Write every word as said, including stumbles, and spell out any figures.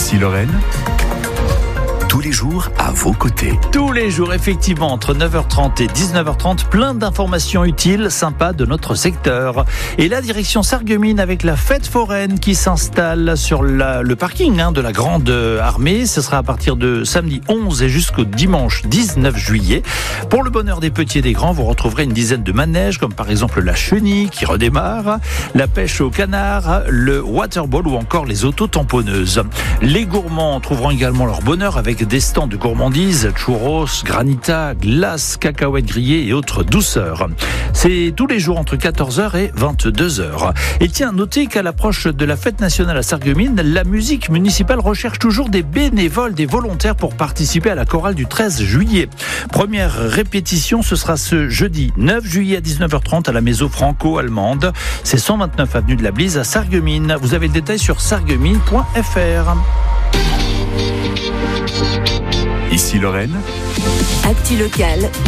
Ici Lorraine, tous les jours à vos côtés. Tous les jours, effectivement, entre neuf heures trente et dix-neuf heures trente, plein d'informations utiles, sympas de notre secteur. Et la direction Sarreguemines avec la fête foraine qui s'installe sur la, le parking hein, de la Grande Armée. Ce sera à partir de samedi onze et jusqu'au dimanche dix-neuf juillet. Pour le bonheur des petits et des grands, vous retrouverez une dizaine de manèges, comme par exemple la chenille qui redémarre, la pêche au canard, le waterball ou encore les auto-tamponneuses. Les gourmands trouveront également leur bonheur avec des stands de gourmandises, churros, granita, glace, cacahuètes grillées et autres douceurs. C'est tous les jours entre quatorze heures et vingt-deux heures. Et tiens, notez qu'à l'approche de la fête nationale à Sarreguemines, la musique municipale recherche toujours des bénévoles, des volontaires pour participer à la chorale du treize juillet. Première répétition, ce sera ce jeudi neuf juillet à dix-neuf heures trente à la maison franco-allemande. C'est cent vingt-neuf avenue de la Blise à Sarreguemines. Vous avez le détail sur sarreguemines point f r. Ici Lorraine, Actu locale,